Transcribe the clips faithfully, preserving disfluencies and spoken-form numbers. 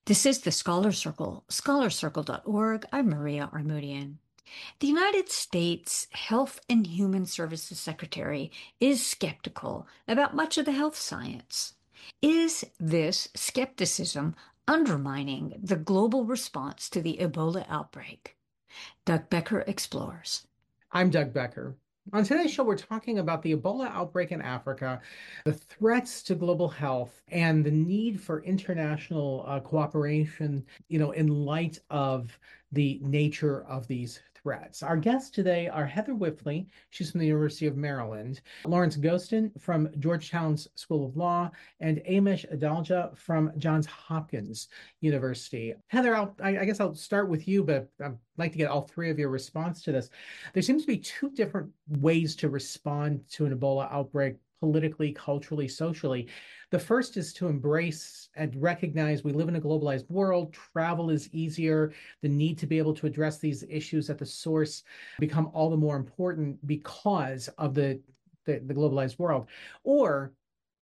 This is the Scholar Circle, scholar circle dot org. I'm Maria Armoudian. The United States Health and Human Services Secretary is skeptical about much of the health science. Is this skepticism undermining the global response to the Ebola outbreak? Doug Becker explores. I'm Doug Becker. On today's show, we're talking about the Ebola outbreak in Africa, the threats to global health, and the need for international uh, cooperation, you know, in light of the nature of these threats. Our guests today are Heather Wipfli. She's from the University of Maryland, Lawrence Gostin from Georgetown's School of Law, and Amish Adalja from Johns Hopkins University. Heather, I'll, I, I guess I'll start with you, but I'd like to get all three of your response to this. There seems to be two different ways to respond to an Ebola outbreak politically, culturally, socially. The first is to embrace and recognize we live in a globalized world. Travel is easier. The need to be able to address these issues at the source become all the more important because of the, the, the globalized world. Or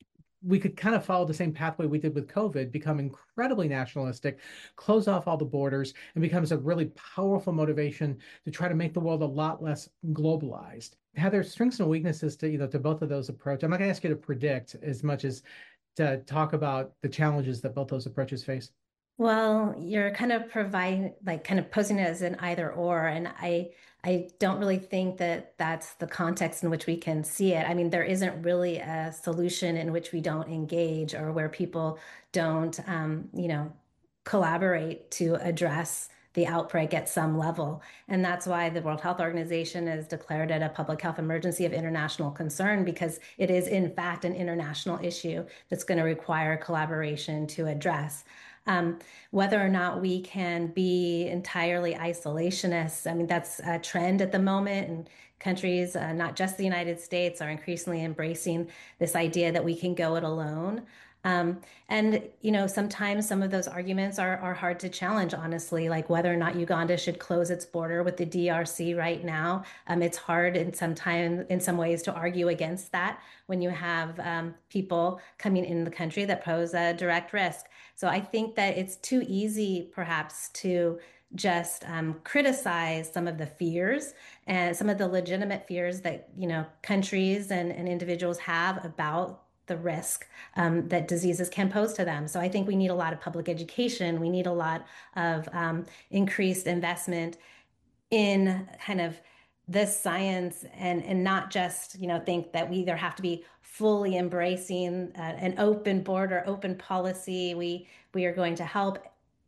we could kind of follow the same pathway we did with COVID, become incredibly nationalistic, close off all the borders, and becomes a really powerful motivation to try to make the world a lot less globalized. Heather, strengths and weaknesses to you know to both of those approaches. I'm not going to ask you to predict as much as to talk about the challenges that both those approaches face. Well, you're kind of providing, like, kind of posing it as an either or, and I, I don't really think that that's the context in which we can see it. I mean, there isn't really a solution in which we don't engage or where people don't, um, you know, collaborate to address the outbreak at some level. And that's why the World Health Organization has declared it a public health emergency of international concern, because it is, in fact, an international issue that's going to require collaboration to address. Um, whether or not we can be entirely isolationists, I mean, that's a trend at the moment, and countries, uh, not just the United States, are increasingly embracing this idea that we can go it alone. Um, and, you know, sometimes some of those arguments are, are hard to challenge, honestly, like whether or not Uganda should close its border with the D R C right now. Um, it's hard in some time, in some ways, to argue against that when you have um, people coming in the country that pose a direct risk. So I think that it's too easy, perhaps, to just um, criticize some of the fears and some of the legitimate fears that, you know, countries and, and individuals have about the risk um, that diseases can pose to them. So I think we need a lot of public education. We need a lot of um, increased investment in kind of this science, and and not just, you know, think that we either have to be fully embracing uh, an open border, open policy, we we are going to help,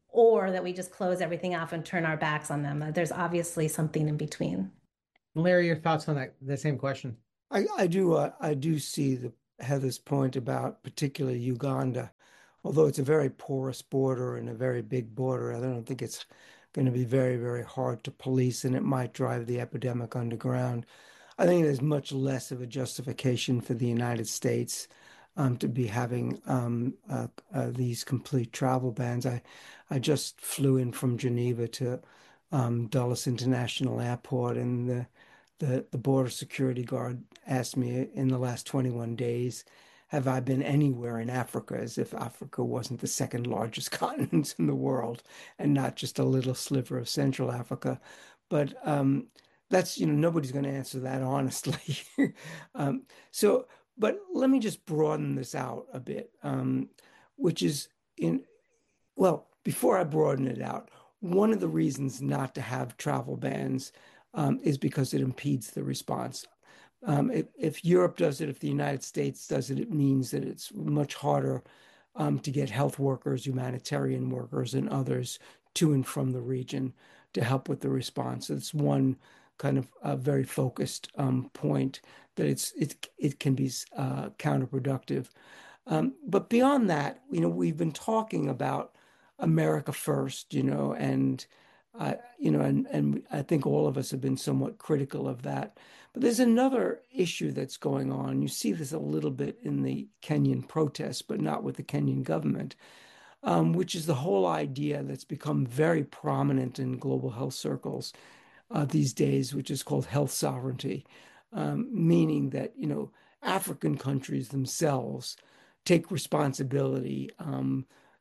or that we just close everything off and turn our backs on them. Uh, There's obviously something in between. Larry, your thoughts on that, the same question? I, I do uh, I do see the Heather's point about particularly Uganda, although it's a very porous border and a very big border. I don't think it's going to be very, very hard to police, and it might drive the epidemic underground. I think there's much less of a justification for the United States um, to be having um, uh, uh, these complete travel bans. I I just flew in from Geneva to um, Dulles International Airport, and the the the border security guard asked me in the last twenty-one days, have I been anywhere in Africa, as if Africa wasn't the second largest continent in the world and not just a little sliver of Central Africa. But um, that's, you know, nobody's going to answer that honestly. um, so, but let me just broaden this out a bit, um, which is in, well, before I broaden it out, one of the reasons not to have travel bans um, is because it impedes the response. Um, if, if Europe does it, if the United States does it, it means that it's much harder um, to get health workers, humanitarian workers, and others to and from the region to help with the response. It's one kind of uh, very focused um, point that it's it it can be uh, counterproductive. Um, but beyond that, you know, we've been talking about America first, you know, and uh, you know, and and I think all of us have been somewhat critical of that. But there's another issue that's going on. You see this a little bit in the Kenyan protests, but not with the Kenyan government, um, which is the whole idea that's become very prominent in global health circles uh, these days, which is called health sovereignty, um, meaning that, you know, African countries themselves take responsibility um,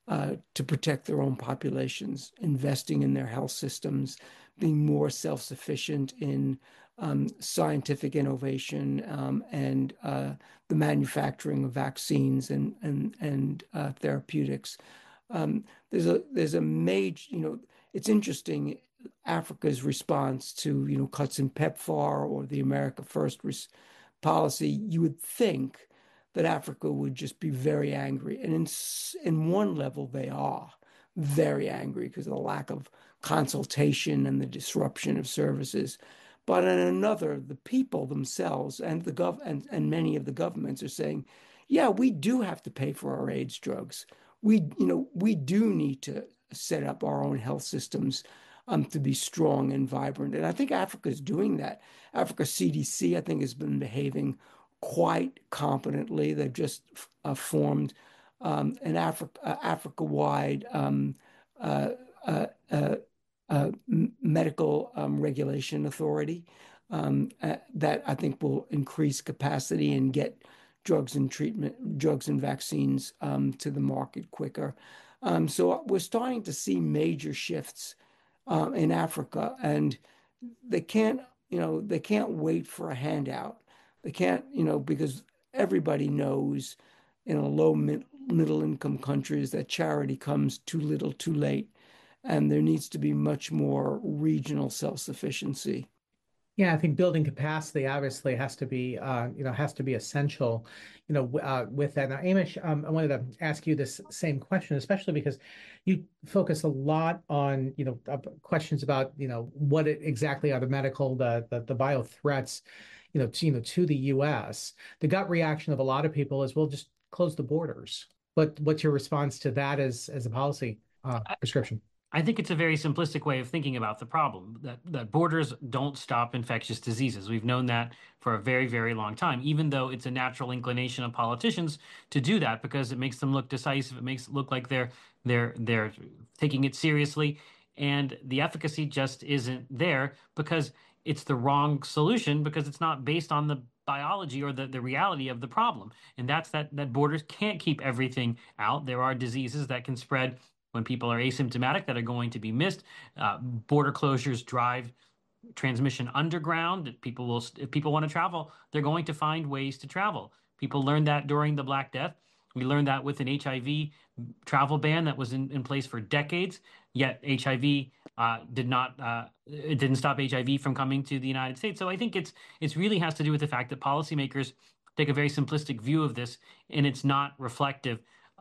uh, to protect their own populations, investing in their health systems, being more self-sufficient in um, scientific innovation um, and uh, the manufacturing of vaccines and and and uh, therapeutics. Um, there's a there's a major, you know, it's interesting. Africa's response to, you know, cuts in PEPFAR or the America First res policy, you would think that Africa would just be very angry. And in, in one level, they are very angry because of the lack of consultation and the disruption of services. But in another, the people themselves and the gov and, and many of the governments are saying, yeah, we do have to pay for our AIDS drugs. We, you know, we do need to set up our own health systems um, to be strong and vibrant. And I think Africa is doing that. Africa C D C, I think, has been behaving quite competently. They've just uh, formed um, an Africa uh, Africa-wide um, uh, uh, uh, uh, medical um, regulation authority um, uh, that I think will increase capacity and get drugs and treatment, drugs and vaccines um, to the market quicker. Um, so we're starting to see major shifts um, in Africa, and they can't, you know, they can't wait for a handout. They can't, you know, because everybody knows in a low mid, middle income countries that charity comes too little, too late, and there needs to be much more regional self-sufficiency. Yeah, I think building capacity obviously has to be, uh, you know, has to be essential, you know, uh, with that. Now, Amish, um, I wanted to ask you this same question, especially because you focus a lot on, you know, uh, questions about, you know, what it, exactly are the medical, the, the the bio threats, you know, to, you know, to the U S. The gut reaction of a lot of people is, well, just close the borders. But what's your response to that as as a policy uh, prescription? I think it's a very simplistic way of thinking about the problem, that, that borders don't stop infectious diseases. We've known that for a very, very long time, even though it's a natural inclination of politicians to do that because it makes them look decisive. It makes it look like they're they're they're taking it seriously. And the efficacy just isn't there because it's the wrong solution, because it's not based on the biology or the, the reality of the problem. And that's that that borders can't keep everything out. There are diseases that can spread when people are asymptomatic that are going to be missed. Uh, border closures drive transmission underground. People will, if people want to travel, they're going to find ways to travel. People learned that during the Black Death. We learned that with an H I V travel ban that was in, in place for decades. Yet H I V uh, did not, uh, it didn't stop H I V from coming to the United States. So I think it's it's really has to do with the fact that policymakers take a very simplistic view of this, and it's not reflective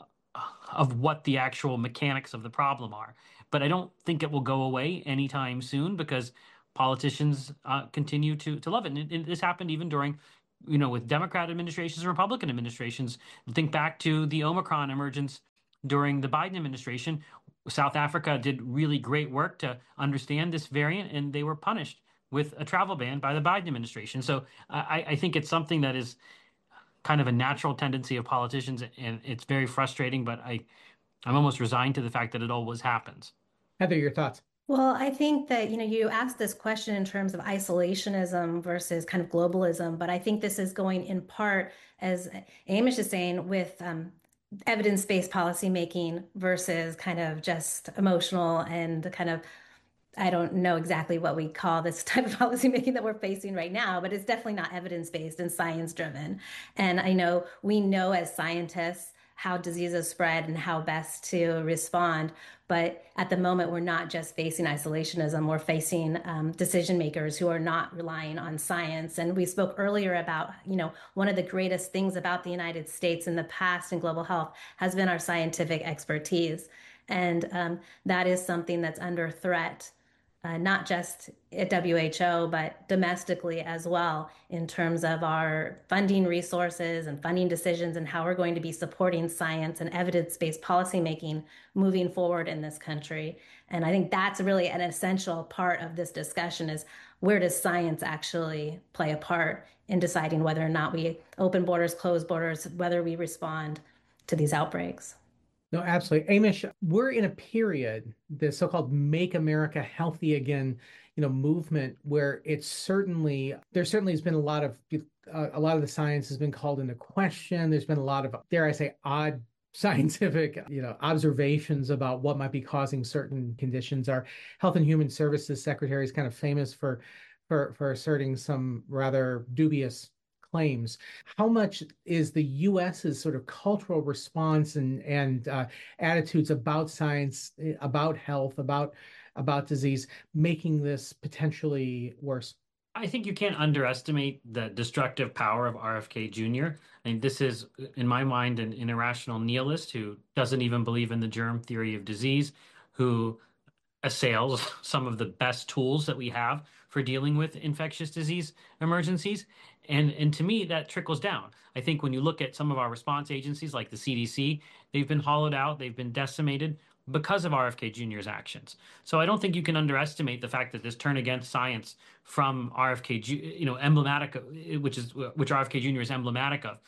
of what the actual mechanics of the problem are. But I don't think it will go away anytime soon because politicians uh, continue to to love it. And, it, and this happened even during, you know, with Democrat administrations and Republican administrations. Think back to the Omicron emergence during the Biden administration. South Africa did really great work to understand this variant, and they were punished with a travel ban by the Biden administration. So I, I think it's something that is kind of a natural tendency of politicians, and it's very frustrating, but I, I'm almost resigned to the fact that it always happens. Heather, your thoughts? Well, I think that, you know, you asked this question in terms of isolationism versus kind of globalism, but I think this is going in part, as Amish is saying, with um, evidence-based policymaking versus kind of just emotional and kind of, I don't know exactly what we call this type of policymaking that we're facing right now, but it's definitely not evidence-based and science-driven. And I know we know as scientists how diseases spread and how best to respond. But at the moment, we're not just facing isolationism, we're facing um, decision makers who are not relying on science. And we spoke earlier about, you know, one of the greatest things about the United States in the past in global health has been our scientific expertise. And um, that is something that's under threat. Uh, not just at W H O, but domestically as well, in terms of our funding resources and funding decisions and how we're going to be supporting science and evidence-based policymaking moving forward in this country. And I think that's really an essential part of this discussion is where does science actually play a part in deciding whether or not we open borders, close borders, whether we respond to these outbreaks. No, absolutely. Amish, we're in a period, the so-called Make America Healthy Again, you know, movement, where it's certainly, there certainly has been a lot of, uh, a lot of the science has been called into question. There's been a lot of, dare I say, odd scientific, you know, observations about what might be causing certain conditions. Our Health and Human Services Secretary is kind of famous for for for asserting some rather dubious claims. How much is the US's sort of cultural response and and uh, attitudes about science, about health, about about disease, making this potentially worse? I think you can't underestimate the destructive power of R F K Junior I mean, this is, in my mind, an, an irrational nihilist who doesn't even believe in the germ theory of disease, who assails some of the best tools that we have for dealing with infectious disease emergencies. And, and to me, that trickles down. I think when you look at some of our response agencies like the C D C, they've been hollowed out, they've been decimated because of R F K Junior's actions. So I don't think you can underestimate the fact that this turn against science from R F K, you know, emblematic, which is which R F K Junior is emblematic of,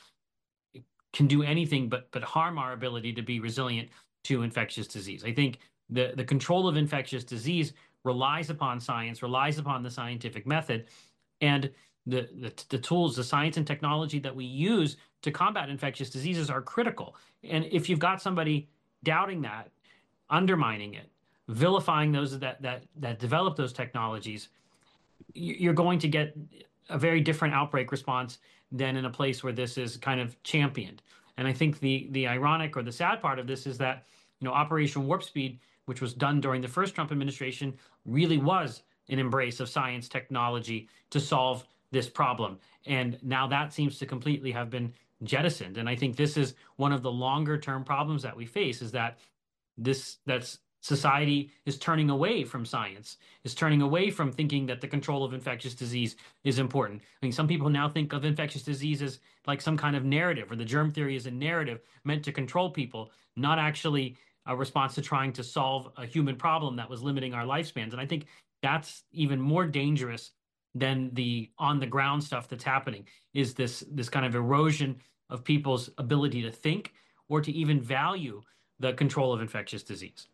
can do anything but but harm our ability to be resilient to infectious disease. I think the the control of infectious disease relies upon science, relies upon the scientific method, and the, the the tools, the science and technology that we use to combat infectious diseases are critical. And if you've got somebody doubting that, undermining it, vilifying those that that that develop those technologies, you're going to get a very different outbreak response than in a place where this is kind of championed. And I think the the ironic or the sad part of this is that, you know, Operation Warp Speed, which was done during the first Trump administration, really was an embrace of science technology to solve this problem. And now that seems to completely have been jettisoned. And I think this is one of the longer term problems that we face, is that this that's society is turning away from science, is turning away from thinking that the control of infectious disease is important. I mean, some people now think of infectious disease as like some kind of narrative, or the germ theory is a narrative meant to control people, not actually a response to trying to solve a human problem that was limiting our lifespans. And I think that's even more dangerous than the on the ground stuff that's happening, is this this kind of erosion of people's ability to think or to even value the control of infectious disease.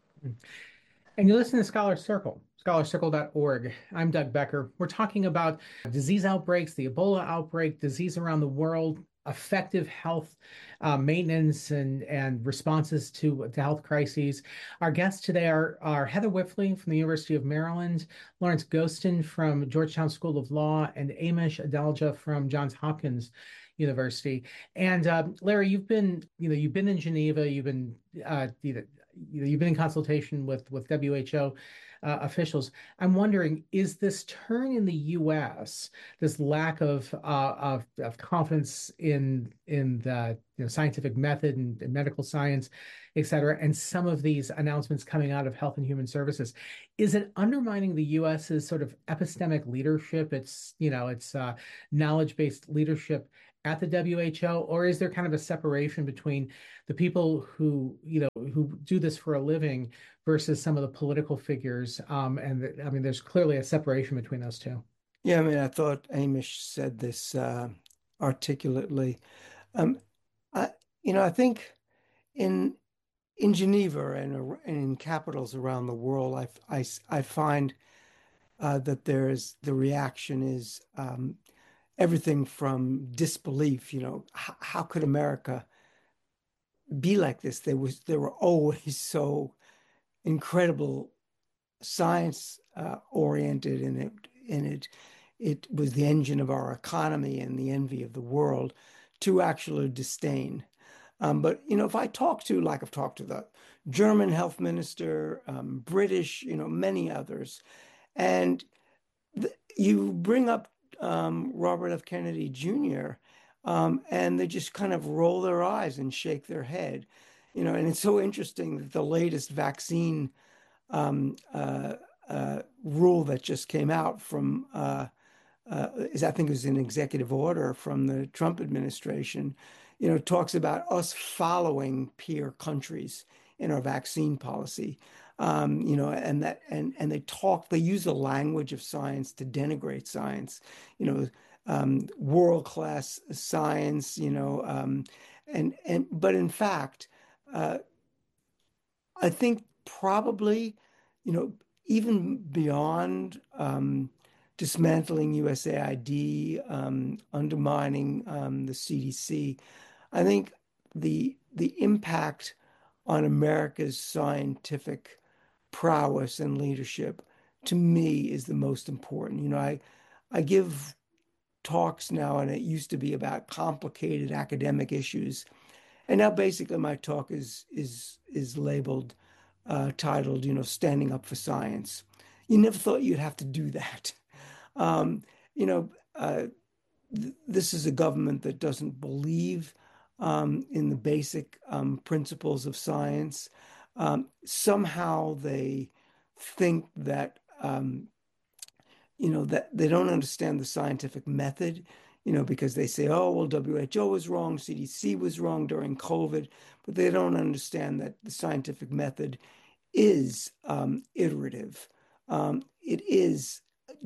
And you listen to Scholar Circle, scholar circle dot org. I'm Doug Becker. We're talking about disease outbreaks, the Ebola outbreak, disease around the world, effective health uh, maintenance and, and responses to, to health crises. Our guests today are, are Heather Wipfli from the University of Maryland, Lawrence Gostin from Georgetown School of Law, and Amish Adalja from Johns Hopkins University. And uh, Larry, you've been, you know, you've been in Geneva, you've been, uh, you know, you've been in consultation with with W H O uh, officials. I'm wondering, is this turn in the U S, this lack of uh, of, of confidence in in the you know, scientific method and, and medical science, et cetera, and some of these announcements coming out of Health and Human Services, is it undermining the US's sort of epistemic leadership? It's you know it's uh, knowledge-based leadership at the W H O, or is there kind of a separation between the people who, you know, who do this for a living versus some of the political figures? Um, and the, I mean, there's clearly a separation between those two. Yeah, I mean, I thought Amish said this uh, articulately. Um, I, you know, I think in in Geneva and, and in capitals around the world, I I, I find uh, that there's the reaction is um, everything from disbelief. You know, how, how could America be like this? There was there were always so incredible science uh, oriented, and it and it it was the engine of our economy and the envy of the world, to actual disdain. Um, but you know, if I talk to, like I've talked to the German health minister, um, British, you know, many others, and the, you bring up um, Robert F. Kennedy Junior, um, and they just kind of roll their eyes and shake their head, you know. And it's so interesting that the latest vaccine um, uh, uh, rule that just came out from uh, uh, is I think it was an executive order from the Trump administration, you know, talks about us following peer countries in our vaccine policy. Um, you know, and that and and they talk, they use the language of science to denigrate science, you know, um, world-class science, you know, um, and and but in fact, uh, I think probably, you know, even beyond um, dismantling U S A I D, um, undermining um, the C D C, I think the the impact on America's scientific prowess and leadership, to me, is the most important. You know, I I give talks now, and it used to be about complicated academic issues, and now basically my talk is is is labeled, uh, titled, you know, standing up for science. You never thought you'd have to do that. Um, you know, uh, th this is a government that doesn't believe um, in the basic um, principles of science. Um, somehow they think that um, you know, that they don't understand the scientific method, you know, because they say, oh, well, W H O was wrong, C D C was wrong during COVID, but they don't understand that the scientific method is um, iterative. Um, it is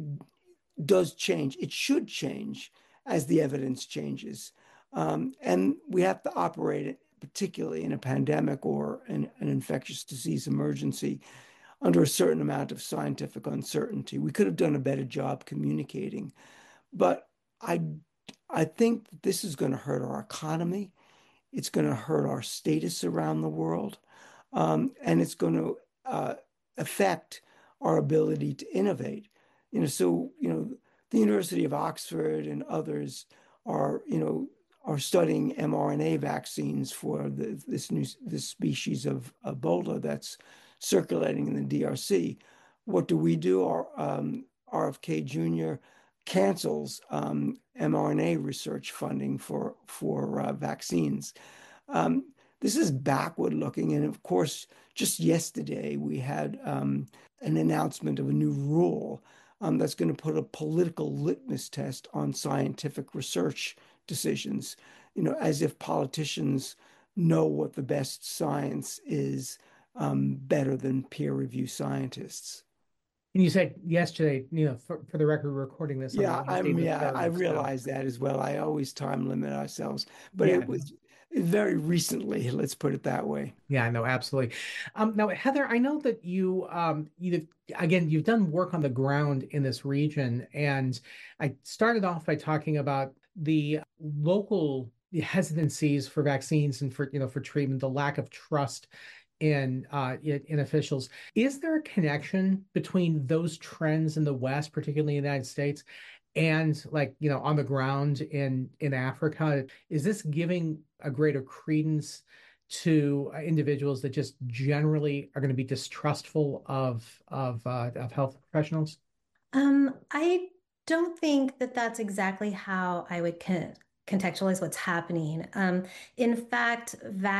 does change. It should change as the evidence changes. Um, and we have to operate it, particularly in a pandemic or an, an infectious disease emergency, under a certain amount of scientific uncertainty. We could have done a better job communicating, but I, I think that this is going to hurt our economy. It's going to hurt our status around the world, um, and it's going to uh, affect our ability to innovate. You know, so you know, the University of Oxford and others are, you know, are studying mRNA vaccines for the, this new this species of Ebola that's circulating in the D R C. What do we do? Our um, R F K Junior cancels um, mRNA research funding for for uh, vaccines. Um, this is backward looking, and of course, just yesterday we had um, an announcement of a new rule um, that's going to put a political litmus test on scientific research decisions. You know, as if politicians know what the best science is um, better than peer review scientists. And you said yesterday, you know, for, for the record, we're recording this on Yeah, Wednesday I'm. the Yeah, I third. So realize that as well. I always time limit ourselves, but yeah, it was very recently. Let's put it that way. yeah, no, absolutely. Um, now, Heather, I know that you, um, you again, you've done work on the ground in this region, and I started off by talking about the local hesitancies for vaccines and for, you know, for treatment, the lack of trust in uh, in, in officials. Is there a connection between those trends in the West, particularly in the United States, and like, you know, on the ground in in Africa? Is this giving a greater credence to uh, individuals that just generally are going to be distrustful of of uh, of health professionals? Um, I don't think that that's exactly how I would con contextualize what's happening. Um, in fact,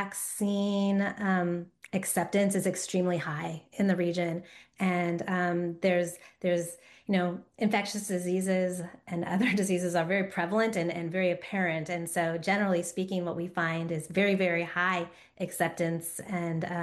vaccine um, acceptance is extremely high in the region, and um, there's there's you know infectious diseases and other diseases are very prevalent and, and very apparent, and so generally speaking, what we find is very very high acceptance and